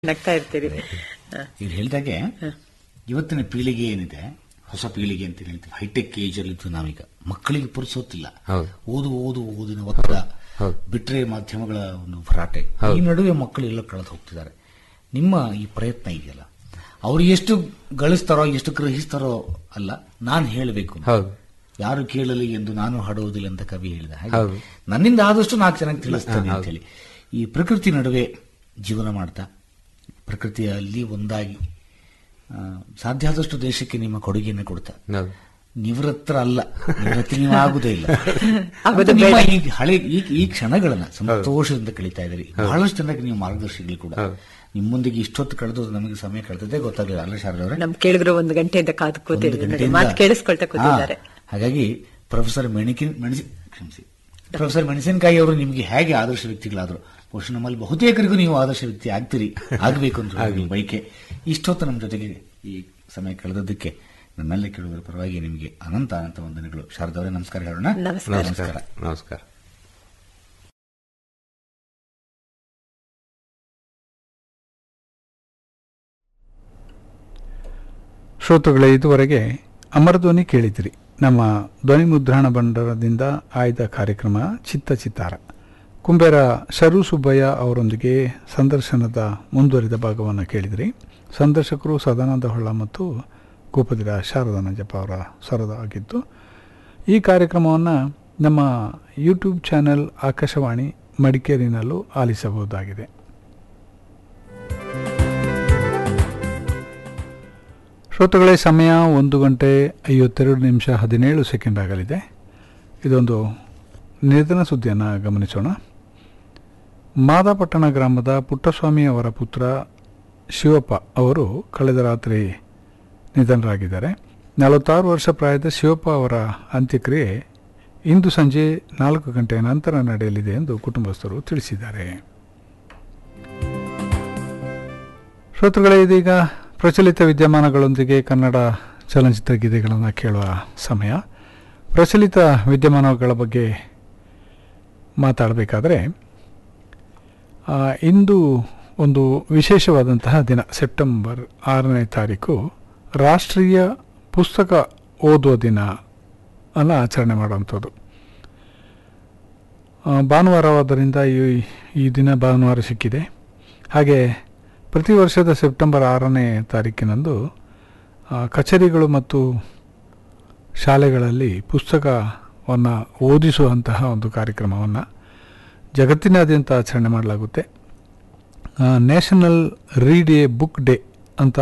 ನಗ್ತಾ ಇರ್ತೀರಿ. ಈಗ ಹೇಳಿದಾಗೆ ಇವತ್ತಿನ ಪೀಳಿಗೆ ಏನಿದೆ, ಹೊಸ ಪೀಳಿಗೆ ಅಂತ ಹೇಳ್ತೀವಿ, ಹೈಟೆಕ್ ಏಜ್ ಅಲ್ಲಿ ನಾವೀಗ ಮಕ್ಕಳಿಗೆ ಪುರ್ಸೋತಿಲ್ಲ. ಓದಿನ ಒತ್ತಡ ಬಿಟ್ರೆ ಮಾಧ್ಯಮಗಳ ಒಂದು ಭರಾಟೆ, ಈ ನಡುವೆ ಮಕ್ಕಳು ಎಲ್ಲ ಕಳೆದು ಹೋಗ್ತಿದ್ದಾರೆ. ನಿಮ್ಮ ಈ ಪ್ರಯತ್ನ ಇದೆಯಲ್ಲ, ಅವ್ರು ಎಷ್ಟು ಗಳಿಸ್ತಾರೋ ಎಷ್ಟು ಗ್ರಹಿಸ್ತಾರೋ ಅಲ್ಲ, ನಾನು ಹೇಳಬೇಕು, ಯಾರು ಕೇಳಲಿ ಎಂದು ನಾನು ಹಾಡುವುದಿಲ್ಲ ಅಂತ ಕವಿ ಹೇಳಿದ ಹಾಗೆ ನನ್ನಿಂದ ಆದಷ್ಟು 4 ಜನಕ್ಕೆ ತಿಳಿಸ್ತೇನೆ ಅಂತ ಹೇಳಿ ಈ ಪ್ರಕೃತಿ ನಡುವೆ ಜೀವನ ಮಾಡ್ತಾ ಪ್ರಕೃತಿಯಲ್ಲಿ ಒಂದಾಗಿ ಸಾಧ್ಯ ಆದಷ್ಟು ದೇಶಕ್ಕೆ ನಿಮ್ಮ ಕೊಡುಗೆಯನ್ನು ಕೊಡ್ತಾ, ನಿವೃತ್ತರ ಅಲ್ಲ, ನಿವೃತ್ತಿ ನೀವು ಆಗುದೇ ಇಲ್ಲ, ಈ ಕ್ಷಣಗಳನ್ನ ಸಂತೋಷದಿಂದ ಕಳೀತಾ ಇದ್ದೀರಿ. ಬಹಳಷ್ಟು ಜನಕ್ಕೆ ನೀವು ಮಾರ್ಗದರ್ಶಿಗಳು ಕೂಡ. ನಿಮ್ಮೊಂದಿಗೆ ಇಷ್ಟೊತ್ತು ಕಳೆದು ನಮಗೆ ಸಮಯ ಕಳೆದದೇ ಗೊತ್ತಾಗಲಿಲ್ಲ ಅಲ್ಲ ಶಾರದವ್ರೆ? ನಮ್ ಕೇಳಿದ್ರು 1 ಗಂಟೆಯಿಂದ ಕಾದು ಕೂತಿದ್ದಾರೆ, ಮಾತು ಕೇಳಿಸ್ಕೊಳ್ತಾ ಕೂತಿದ್ದಾರೆ. ಹಾಗಾಗಿ ಪ್ರೊಫೆಸರ್ ಮೆಣಸಿನಕಾಯಿ ಅವರು ನಿಮಗೆ ಹೇಗೆ ಆದರ್ಶ ವ್ಯಕ್ತಿಗಳಾದ್ರು, ಬಹುಶಃ ನಮ್ಮಲ್ಲಿ ಬಹುತೇಕರಿಗೂ ನೀವು ಆದರ್ಶ ವ್ಯಕ್ತಿ ಆಗಬೇಕು ಅಂತ ಬೈಕೆ. ಇಷ್ಟೊತ್ತು ನಮ್ಮ ಜೊತೆಗೆ ಈ ಸಮಯ ಕಳೆದದ್ದಕ್ಕೆ ನನ್ನೆಲ್ಲ ಕೇಳುವುದರ ಪರವಾಗಿ ನಿಮಗೆ ಅನಂತ ವಂದನೆಗಳು. ಶಾರದವರೇ, ನಮಸ್ಕಾರ ಹೇಳೋಣ. ನಮಸ್ಕಾರ. ಶ್ರೋತೃಗಳೇ, ಇದುವರೆಗೆ ಅಮರಧ್ವನಿ ಕೇಳಿದಿರಿ. ನಮ್ಮ ಧ್ವನಿ ಮುದ್ರಣ ಭಂಡಾರದಿಂದ ಆಯ್ದ ಕಾರ್ಯಕ್ರಮ ಚಿತ್ತಾರ. ಕುಂಬೇರ ಶರು ಸುಬ್ಬಯ್ಯ ಅವರೊಂದಿಗೆ ಸಂದರ್ಶನದ ಮುಂದುವರಿದ ಭಾಗವನ್ನು ಕೇಳಿದಿರಿ. ಸಂದರ್ಶಕರು ಸದಾನಂದ ಹೊಳ್ಳ ಮತ್ತು ಗೋಪದಿರ ಶಾರದಾ ನಂಜಪ್ಪ ಅವರ ಸ್ವರದ ಆಗಿತ್ತು. ಈ ಕಾರ್ಯಕ್ರಮವನ್ನು ನಮ್ಮ ಯೂಟ್ಯೂಬ್ ಚಾನೆಲ್ ಆಕಾಶವಾಣಿ ಮಡಿಕೇರಿನಲ್ಲೂ ಆಲಿಸಬಹುದಾಗಿದೆ. ಶ್ರೋತೃಗಳೇ, ಸಮಯ 1:52:17 ಆಗಲಿದೆ. ಇದೊಂದು ನಿಧನ ಸುದ್ದಿಯನ್ನು ಗಮನಿಸೋಣ. ಮಾದಾಪಟ್ಟಣ ಗ್ರಾಮದ ಪುಟ್ಟಸ್ವಾಮಿ ಅವರ ಪುತ್ರ ಶಿವಪ್ಪ ಅವರು ಕಳೆದ ರಾತ್ರಿ ನಿಧನರಾಗಿದ್ದಾರೆ. 46 ವರ್ಷ ಪ್ರಾಯದ ಶಿವಪ್ಪ ಅವರ ಅಂತ್ಯಕ್ರಿಯೆ ಇಂದು ಸಂಜೆ 4 ಗಂಟೆಯ ನಂತರ ನಡೆಯಲಿದೆ ಎಂದು ಕುಟುಂಬಸ್ಥರು ತಿಳಿಸಿದ್ದಾರೆ. ಶ್ರೋತೃಗಳೇ, ಇದೀಗ ಪ್ರಚಲಿತ ವಿದ್ಯಮಾನಗಳೊಂದಿಗೆ ಕನ್ನಡ ಚಲನಚಿತ್ರ ಗೀತೆಗಳನ್ನು ಕೇಳುವ ಸಮಯ. ಪ್ರಚಲಿತ ವಿದ್ಯಮಾನಗಳ ಬಗ್ಗೆ ಮಾತಾಡಬೇಕಾದ್ರೆ, ಇಂದು ಒಂದು ವಿಶೇಷವಾದಂತಹ ದಿನ. ಸೆಪ್ಟೆಂಬರ್ 6ನೇ ತಾರೀಕು ರಾಷ್ಟ್ರೀಯ ಪುಸ್ತಕ ಓದುವ ದಿನ ಅನ್ನು ಆಚರಣೆ ಮಾಡುವಂಥದ್ದು. ಭಾನುವಾರವಾದ್ದರಿಂದ ಈ ದಿನ ಭಾನುವಾರ ಸಿಕ್ಕಿದೆ. ಹಾಗೆ ಪ್ರತಿ ವರ್ಷದ ಸೆಪ್ಟೆಂಬರ್ 6ನೇ ತಾರೀಕಿನಂದು ಕಚೇರಿಗಳು ಮತ್ತು ಶಾಲೆಗಳಲ್ಲಿ ಪುಸ್ತಕವನ್ನು ಓದಿಸುವಂತಹ ಒಂದು ಕಾರ್ಯಕ್ರಮವನ್ನು ಜಗತ್ತಿನಾದ್ಯಂತ ಆಚರಣೆ ಮಾಡಲಾಗುತ್ತೆ. National read A book day ಅಂತ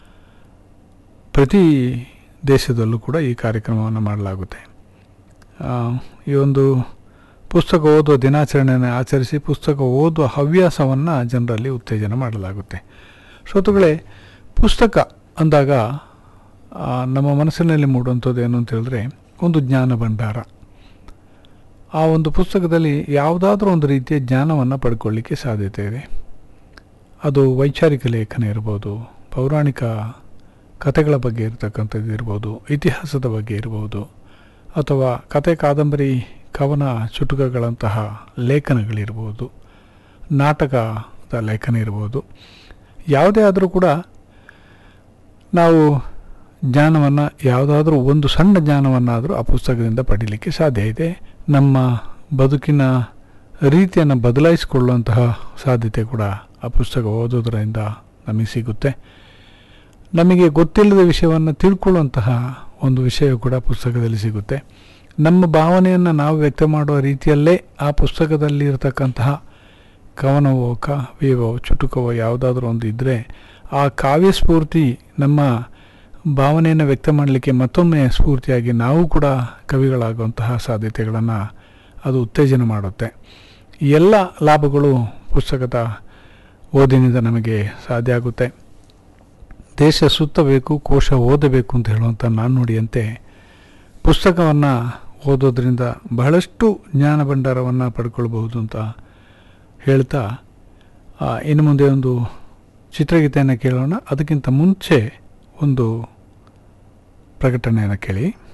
ಪ್ರತಿ ದೇಶದಲ್ಲೂ ಕೂಡ ಈ ಕಾರ್ಯಕ್ರಮವನ್ನು ಮಾಡಲಾಗುತ್ತೆ. ಈ ಒಂದು ಪುಸ್ತಕ ಓದುವ ದಿನಾಚರಣೆಯನ್ನು ಆಚರಿಸಿ ಪುಸ್ತಕ ಓದುವ ಹವ್ಯಾಸವನ್ನು ಜನರಲ್ಲಿ ಉತ್ತೇಜನ ಮಾಡಲಾಗುತ್ತೆ. ಶ್ರೋತೃಗಳೇ, ಪುಸ್ತಕ ಅಂದಾಗ ನಮ್ಮ ಮನಸ್ಸಿನಲ್ಲಿ ಮೂಡುವಂಥದ್ದು ಏನು ಅಂತ ಹೇಳಿದ್ರೆ, ಒಂದು ಜ್ಞಾನ ಭಂಡಾರ. ಆ ಒಂದು ಪುಸ್ತಕದಲ್ಲಿ ಯಾವುದಾದ್ರೂ ಒಂದು ರೀತಿಯ ಜ್ಞಾನವನ್ನು ಪಡ್ಕೊಳ್ಳಿಕ್ಕೆ ಸಾಧ್ಯತೆ ಇದೆ. ಅದು ವೈಚಾರಿಕ ಲೇಖನ ಇರ್ಬೋದು, ಪೌರಾಣಿಕ ಕಥೆಗಳ ಬಗ್ಗೆ ಇರತಕ್ಕಂಥದ್ದು ಇರ್ಬೋದು, ಇತಿಹಾಸದ ಬಗ್ಗೆ ಇರ್ಬೋದು, ಅಥವಾ ಕತೆ ಕಾದಂಬರಿ ಕವನ ಚುಟುಕಗಳಂತಹ ಲೇಖನಗಳಿರ್ಬೋದು, ನಾಟಕದ ಲೇಖನ ಇರ್ಬೋದು. ಯಾವುದೇ ಆದರೂ ಕೂಡ ನಾವು ಜ್ಞಾನವನ್ನು, ಯಾವುದಾದ್ರೂ ಒಂದು ಸಣ್ಣ ಜ್ಞಾನವನ್ನಾದರೂ ಆ ಪುಸ್ತಕದಿಂದ ಪಡೀಲಿಕ್ಕೆ ಸಾಧ್ಯ ಇದೆ. ನಮ್ಮ ಬದುಕಿನ ರೀತಿಯನ್ನು ಬದಲಾಯಿಸಿಕೊಳ್ಳುವಂತಹ ಸಾಧ್ಯತೆ ಕೂಡ ಆ ಪುಸ್ತಕ ಓದೋದರಿಂದ ನಮಗೆ ಸಿಗುತ್ತೆ. ನಮಗೆ ಗೊತ್ತಿಲ್ಲದ ವಿಷಯವನ್ನು ತಿಳ್ಕೊಳ್ಳುವಂತಹ ಒಂದು ವಿಷಯ ಕೂಡ ಪುಸ್ತಕದಲ್ಲಿ ಸಿಗುತ್ತೆ. ನಮ್ಮ ಭಾವನೆಯನ್ನು ನಾವು ವ್ಯಕ್ತ ಮಾಡುವ ರೀತಿಯಲ್ಲೇ ಆ ಪುಸ್ತಕದಲ್ಲಿ ಇರತಕ್ಕಂತಹ ಕವನವೋ ಕಾವ್ಯವೋ ಚುಟುಕವೋ ಯಾವುದಾದ್ರೂ ಒಂದು ಇದ್ದರೆ ಆ ಕಾವ್ಯ ಸ್ಫೂರ್ತಿ ನಮ್ಮ ಭಾವನೆಯನ್ನು ವ್ಯಕ್ತ ಮಾಡಲಿಕ್ಕೆ ಮತ್ತೊಮ್ಮೆ ಸ್ಫೂರ್ತಿಯಾಗಿ ನಾವು ಕೂಡ ಕವಿಗಳಾಗುವಂತಹ ಸಾಧ್ಯತೆಗಳನ್ನು ಅದು ಉತ್ತೇಜನ ಮಾಡುತ್ತೆ. ಎಲ್ಲ ಲಾಭಗಳು ಪುಸ್ತಕದ ಓದಿನಿಂದ ನಮಗೆ ಸಾಧ್ಯ ಆಗುತ್ತೆ. ದೇಶ ಸುತ್ತಬೇಕು, ಕೋಶ ಓದಬೇಕು ಅಂತ ಹೇಳುವಂಥ ನಾಣ್ಣುಡಿಯಂತೆ ಪುಸ್ತಕವನ್ನು ಓದೋದ್ರಿಂದ ಬಹಳಷ್ಟು ಜ್ಞಾನ ಭಂಡಾರವನ್ನು ಪಡ್ಕೊಳ್ಬಹುದು ಅಂತ ಹೇಳ್ತಾ, ಇನ್ನು ಮುಂದೆ ಒಂದು ಚಿತ್ರಗೀತೆಯನ್ನು ಕೇಳೋಣ. ಅದಕ್ಕಿಂತ ಮುಂಚೆ ಒಂದು ಪ್ರಕಟಣೆಯನ್ನು ಕೇಳಿ.